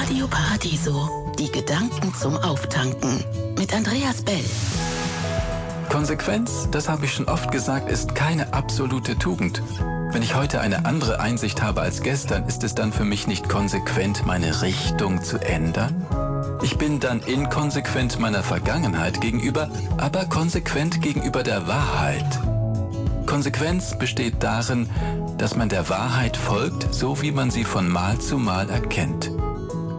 Radio Paradiso. Die Gedanken zum Auftanken. Mit Andreas Bell. Konsequenz, das habe ich schon oft gesagt, ist keine absolute Tugend. Wenn ich heute eine andere Einsicht habe als gestern, ist es dann für mich nicht konsequent, meine Richtung zu ändern? Ich bin dann inkonsequent meiner Vergangenheit gegenüber, aber konsequent gegenüber der Wahrheit. Konsequenz besteht darin, dass man der Wahrheit folgt, so wie man sie von Mal zu Mal erkennt.